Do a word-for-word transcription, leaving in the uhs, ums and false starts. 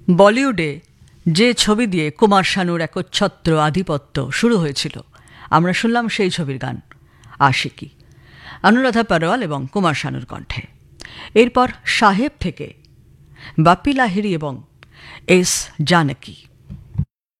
বলিউডে যে ছবি দিয়ে কুমার শানুর একচ্ছত্র আধিপত্য শুরু হয়েছিল, আমরা শুনলাম সেই ছবির গান আশিকি, অনুরাধা পরওয়াল এবং কুমার শানুর কণ্ঠে। এরপর সাহেব থেকে বাপ্পি লাহিড়ী এবং এস জানকী।